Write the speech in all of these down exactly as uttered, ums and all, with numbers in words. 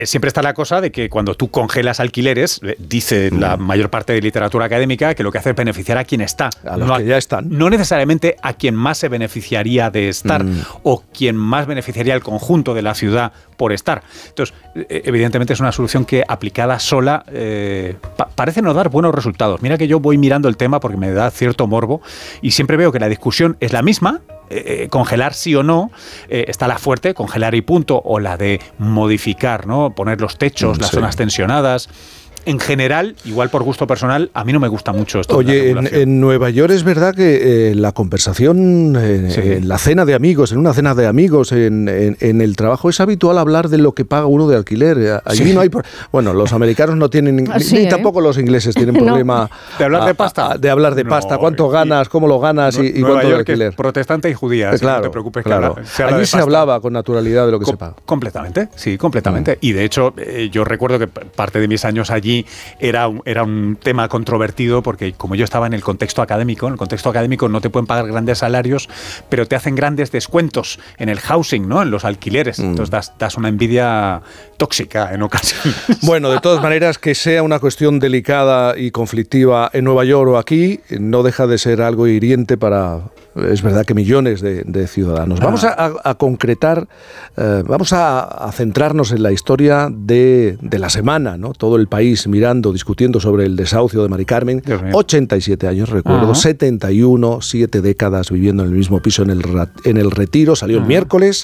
siempre está la cosa de que cuando tú congelas alquileres, dice mm. la mayor parte de literatura académica que lo que hace es beneficiar a quien está. A los no que a, ya están. No necesariamente a quien más se beneficiaría de estar mm. o quien más beneficiaría al conjunto de la ciudad por estar. Entonces, evidentemente es una solución que aplicada sola eh, pa- parece no dar buenos resultados. Mira que yo voy mirando el tema porque me da cierto morbo y siempre veo que la discusión es la misma. Eh, congelar sí o no, eh, está la fuerte, congelar y punto, o la de modificar, ¿no? Poner los techos, sí. las zonas tensionadas. En general, igual por gusto personal, a mí no me gusta mucho esto. Oye, en, en Nueva York es verdad que eh, la conversación eh, sí. en la cena de amigos, en una cena de amigos, en, en, en el trabajo, es habitual hablar de lo que paga uno de alquiler. Allí sí. no hay... Pro- bueno, los americanos no tienen... Sí, ni ¿eh? tampoco los ingleses tienen problema... no. ¿De hablar a, de pasta? A, de hablar de pasta. No, ¿cuánto ganas? ¿Cómo lo ganas? Y, y Nueva cuánto York de alquiler. Es protestante y judía, eh, claro, no te preocupes. Claro. Que habla, se habla Allí de se pasta. hablaba con naturalidad de lo que Com- se paga. Completamente, sí, completamente. Mm. Y de hecho, eh, yo recuerdo que parte de mis años allí era un, era un un tema controvertido porque como yo estaba en el contexto académico, en el contexto académico no te pueden pagar grandes salarios, pero te hacen grandes descuentos en el housing, ¿no? En los alquileres. Mm. Entonces das, das una envidia tóxica en ocasiones. Bueno, de todas maneras, que sea una cuestión delicada y conflictiva en Nueva York o aquí, no deja de ser algo hiriente para, es verdad, que millones de, de ciudadanos. Ah. Vamos a, a, a concretar, eh, vamos a, a centrarnos en la historia de, de la semana, ¿no? Todo el país mirando, discutiendo sobre el desahucio de Mari Carmen. ochenta y siete años, recuerdo, uh-huh. setenta y uno, siete décadas viviendo en el mismo piso en el, en el Retiro. Salió uh-huh. el miércoles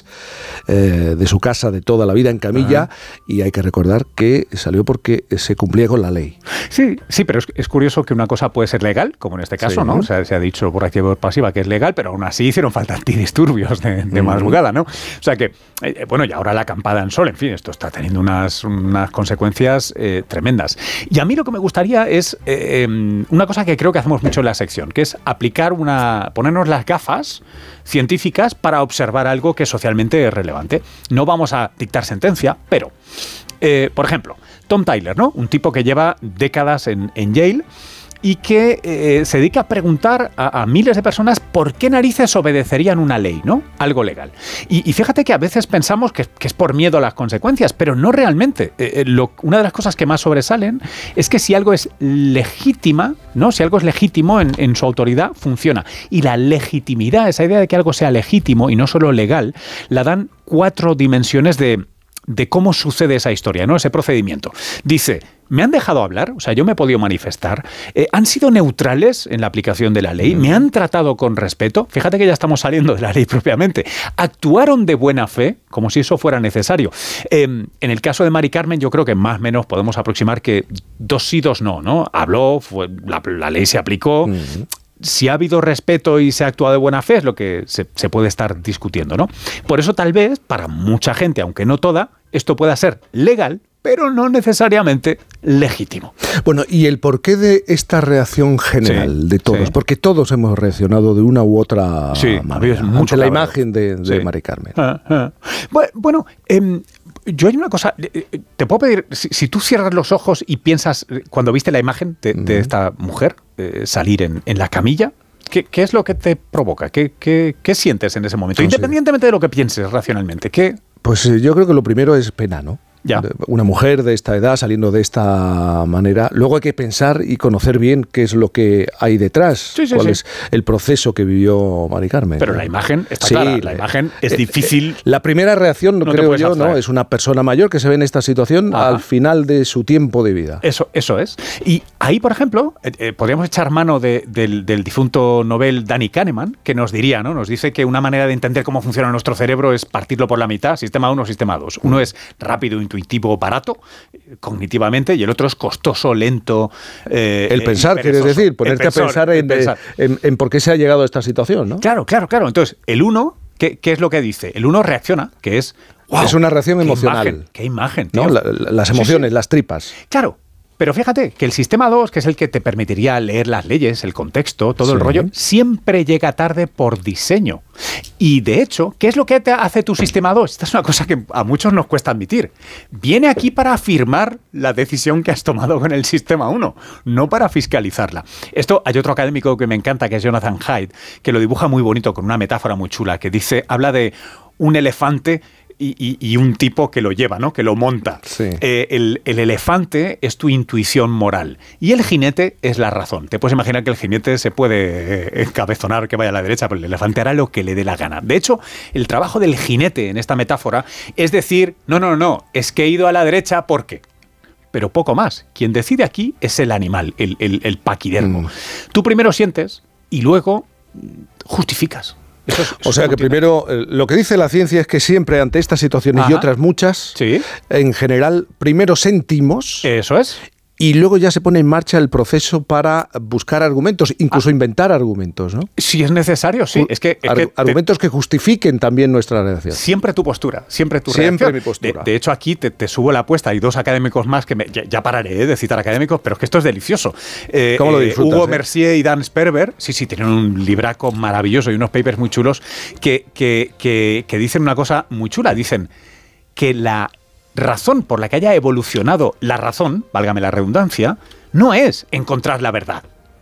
eh, de su casa de toda la vida en camilla uh-huh. y hay que recordar que salió porque se cumplía con la ley. Sí, sí, pero es, es curioso que una cosa puede ser legal, como en este caso, sí, ¿no? O sea, se ha dicho por activa y por pasiva que es legal, pero aún así hicieron falta antidisturbios de, de uh-huh. madrugada, ¿no? O sea que, eh, bueno, y ahora la acampada en sol, en fin, esto está teniendo unas, unas consecuencias eh, tremendas. Y a mí lo que me gustaría es eh, una cosa que creo que hacemos mucho en la sección, que es aplicar una, ponernos las gafas científicas para observar algo que socialmente es relevante. No vamos a dictar sentencia, pero, eh, por ejemplo, Tom Tyler, ¿no? Un tipo que lleva décadas en, en Yale y que eh, se dedica a preguntar a, a miles de personas por qué narices obedecerían una ley, ¿no? Algo legal. Y, y fíjate que a veces pensamos que, que es por miedo a las consecuencias, pero no realmente. Eh, lo, una de las cosas que más sobresalen es que si algo es legítima, ¿no? Si algo es legítimo en, en su autoridad, funciona. Y la legitimidad, esa idea de que algo sea legítimo y no solo legal, la dan cuatro dimensiones de, de cómo sucede esa historia, ¿no? Ese procedimiento. Dice... ¿Me han dejado hablar? O sea, yo me he podido manifestar. Eh, ¿Han sido neutrales en la aplicación de la ley? ¿Me han tratado con respeto? Fíjate que ya estamos saliendo de la ley propiamente. ¿Actuaron de buena fe? Como si eso fuera necesario. Eh, en el caso de Mari Carmen, yo creo que más o menos podemos aproximar que dos sí, dos no, ¿no? Habló, fue, la, la ley se aplicó. Uh-huh. Si ha habido respeto y se ha actuado de buena fe es lo que se, se puede estar discutiendo, ¿no? Por eso tal vez, para mucha gente, aunque no toda, esto pueda ser legal, pero no necesariamente legítimo. Bueno, ¿y el porqué de esta reacción general sí, de todos? Sí. Porque todos hemos reaccionado de una u otra sí, manera mucho ante la imagen de, de sí. Mari Carmen. Ah, ah. Bueno, eh, yo hay una cosa, te puedo pedir, si, si tú cierras los ojos y piensas, cuando viste la imagen de, de uh-huh. esta mujer eh, salir en, en la camilla, ¿Qué, ¿Qué es lo que te provoca? ¿Qué, qué, qué sientes en ese momento? Entonces, independientemente de lo que pienses racionalmente, ¿qué? Pues eh, yo creo que lo primero es pena, ¿no? Ya. Una mujer de esta edad saliendo de esta manera. Luego hay que pensar y conocer bien qué es lo que hay detrás, sí, sí, cuál sí. es el proceso que vivió Mari Carmen. Pero la imagen está sí, clara, la imagen es eh, difícil. Eh, la primera reacción, no creo yo, ¿no? Es una persona mayor que se ve en esta situación Ajá. al final de su tiempo de vida. Eso, eso es. Y ahí, por ejemplo, eh, eh, podríamos echar mano de, del, del difunto Nobel Danny Kahneman, que nos diría, ¿no? Nos dice que una manera de entender cómo funciona nuestro cerebro es partirlo por la mitad, sistema uno, sistema dos. Uno es rápido, intuitivo, barato, cognitivamente, y el otro es costoso, lento. Eh, el pensar, quieres decir, ponerte pensor, a pensar en, pensar en, en por qué se ha llegado a esta situación, ¿no? Claro, claro, claro. Entonces, el uno, ¿qué, qué es lo que dice? El uno reacciona, que es... Wow, es una reacción qué emocional. Imagen, qué imagen, tío. ¿No? La, la, las emociones, sí, sí. las tripas. Claro. Pero fíjate que el sistema dos, que es el que te permitiría leer las leyes, el contexto, todo sí. el rollo, siempre llega tarde por diseño. Y de hecho, ¿qué es lo que te hace tu sistema dos? Esta es una cosa que a muchos nos cuesta admitir. Viene aquí para afirmar la decisión que has tomado con el sistema uno, no para fiscalizarla. Esto, hay otro académico que me encanta, que es Jonathan Haidt, que lo dibuja muy bonito con una metáfora muy chula, que dice, habla de un elefante y, y, y un tipo que lo lleva, ¿no? Que lo monta. Sí. Eh, el, el elefante es tu intuición moral y el jinete es la razón. Te puedes imaginar que el jinete se puede eh, encabezonar que vaya a la derecha, pero el elefante hará lo que le dé la gana. De hecho, el trabajo del jinete en esta metáfora es decir, no, no, no, es que he ido a la derecha porque... Pero poco más. Quien decide aquí es el animal, el, el, el paquidermo. Mm. Tú primero sientes y luego justificas. Eso es, eso o sea que primero, eh, lo que dice la ciencia es que siempre ante estas situaciones Ajá. y otras muchas, ¿Sí? en general, primero sentimos... Eso es. Y luego ya se pone en marcha el proceso para buscar argumentos, incluso ah. inventar argumentos, ¿no? Si es necesario, sí. Es que, es Ar- que argumentos te... que justifiquen también nuestra reacción. Siempre tu postura, siempre tu siempre reacción. mi postura. De, de hecho, aquí te, te subo la apuesta. Hay dos académicos más que me, ya, ya pararé ¿eh? de citar académicos, pero es que esto es delicioso. Eh, ¿Cómo lo disfrutas? Hugo eh? Mercier y Dan Sperber, sí, sí, tienen un libraco maravilloso y unos papers muy chulos que, que, que, que dicen una cosa muy chula. Dicen que la razón por la que haya evolucionado la razón, válgame la redundancia, no es encontrar la verdad.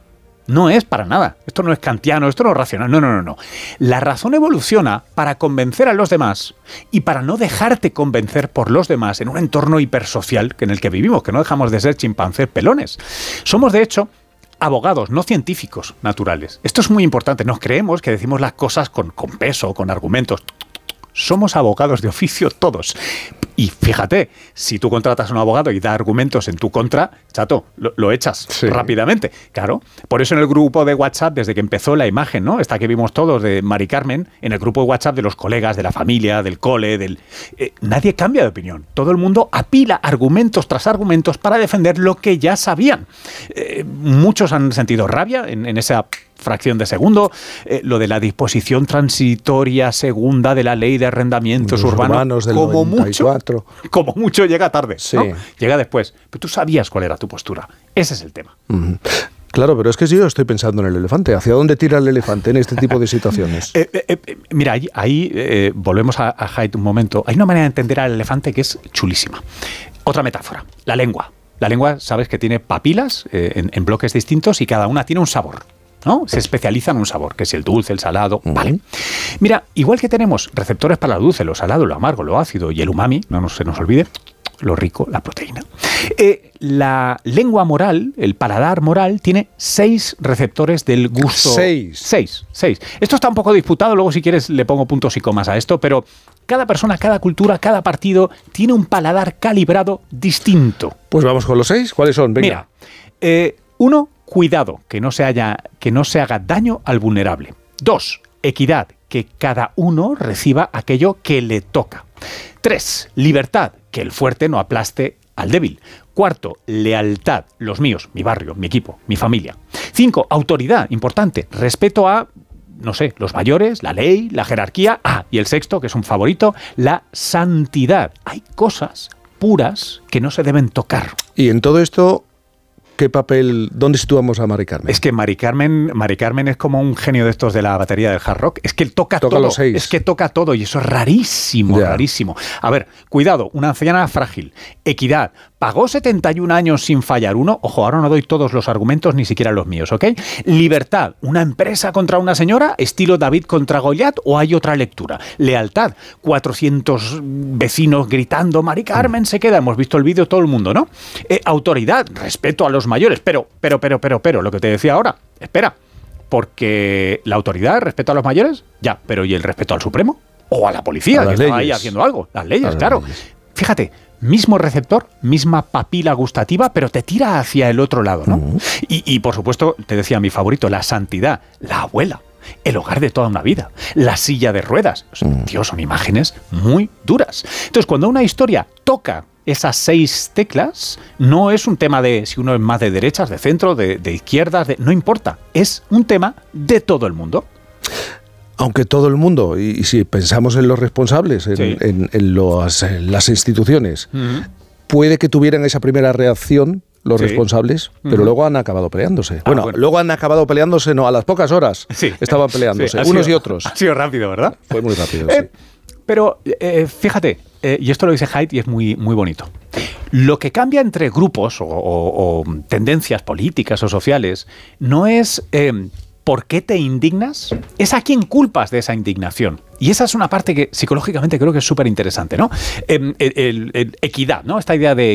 No es para nada. Esto no es kantiano, esto no es racional. No, no, no, no. La razón evoluciona para convencer a los demás y para no dejarte convencer por los demás en un entorno hipersocial en el que vivimos, que no dejamos de ser chimpancés pelones. Somos, de hecho, abogados, no científicos naturales. Esto es muy importante. Nos creemos que decimos las cosas con, con peso, con argumentos. Somos abogados de oficio todos. Y fíjate, si tú contratas a un abogado y da argumentos en tu contra, chato, lo, lo echas sí. rápidamente. Claro, por eso en el grupo de WhatsApp, desde que empezó la imagen, ¿no? Esta que vimos todos de Mari Carmen, en el grupo de WhatsApp de los colegas, de la familia, del cole, del eh, nadie cambia de opinión. Todo el mundo apila argumentos tras argumentos para defender lo que ya sabían. Eh, muchos han sentido rabia en, en esa fracción de segundo, eh, lo de la disposición transitoria segunda de la ley de arrendamientos Los urbanos, urbanos del como noventa y cuatro. mucho, como mucho llega tarde, sí. ¿no? Llega después, pero tú sabías cuál era tu postura. Ese es el tema. Uh-huh. Claro, pero es que yo estoy pensando en el elefante. ¿Hacia dónde tira el elefante en este tipo de situaciones? eh, eh, eh, mira, ahí, ahí eh, volvemos a, a Haidt un momento. Hay una manera de entender al elefante que es chulísima. Otra metáfora, la lengua. La lengua, sabes que tiene papilas eh, en, en bloques distintos y cada una tiene un sabor, ¿no? Se especializa en un sabor, que es el dulce, el salado, uh-huh. vale. Mira, igual que tenemos receptores para lo dulce, lo salado, lo amargo, lo ácido y el umami, no nos, se nos olvide, lo rico, la proteína. Eh, la lengua moral, el paladar moral, tiene seis receptores del gusto. Seis. Seis, seis. Esto está un poco disputado, luego si quieres le pongo puntos y comas a esto, pero cada persona, cada cultura, cada partido tiene un paladar calibrado distinto. Pues vamos con los seis. ¿Cuáles son? Venga. Mira, eh, uno, cuidado, que no se haya, que no se haga daño al vulnerable. Dos, equidad, que cada uno reciba aquello que le toca. Tres, libertad, que el fuerte no aplaste al débil. Cuarto, lealtad, los míos, mi barrio, mi equipo, mi familia. Cinco, autoridad, importante, respeto a, no sé, los mayores, la ley, la jerarquía. Ah, y el sexto, que es un favorito, la santidad. Hay cosas puras que no se deben tocar. Y en todo esto, ¿qué papel, dónde situamos a Mari Carmen? Es que Mari Carmen, Mari Carmen es como un genio de estos de la batería del hard rock. Es que toca, toca todo. Los seis. Es que toca todo y eso es rarísimo, ya. rarísimo. A ver, cuidado, una anciana frágil. Equidad. Pagó setenta y un años sin fallar uno. Ojo, ahora no doy todos los argumentos, ni siquiera los míos, ¿ok? Libertad. Una empresa contra una señora, estilo David contra Goliat, o hay otra lectura. Lealtad. cuatrocientos vecinos gritando, Mari Carmen se queda. Hemos visto el vídeo todo el mundo, ¿no? Eh, autoridad. Respeto a los mayores. Pero, pero, pero, pero, pero, lo que te decía ahora. Espera. Porque la autoridad, respeto a los mayores, ya. Pero ¿y el respeto al Supremo? O a la policía, que estaba ahí haciendo algo. Las leyes, las claro. Leyes. Fíjate. Mismo receptor, misma papila gustativa, pero te tira hacia el otro lado, ¿no? Uh-huh. Y, y, por supuesto, te decía mi favorito, la santidad, la abuela, el hogar de toda una vida, la silla de ruedas. Uh-huh. Dios, son imágenes muy duras. Entonces, cuando una historia toca esas seis teclas, no es un tema de si uno es más de derechas, de centro, de, de izquierdas, de, no importa. Es un tema de todo el mundo. Aunque todo el mundo, y, y si pensamos en los responsables, en, sí. en, en, los, en las instituciones, uh-huh. puede que tuvieran esa primera reacción los sí. responsables, uh-huh. pero luego han acabado peleándose. Ah, bueno, bueno, luego han acabado peleándose, no, a las pocas horas sí. estaban peleándose, sí, unos sido, y otros. Ha sido rápido, ¿verdad? Fue muy rápido, eh, sí. Pero eh, fíjate, eh, y esto lo dice Haidt y es muy, muy bonito. Lo que cambia entre grupos o, o, o tendencias políticas o sociales no es... Eh, por qué te indignas, es a quién culpas de esa indignación. Y esa es una parte que psicológicamente creo que es súper interesante, ¿no? Eh, el, el, el, equidad, ¿no? Esta idea de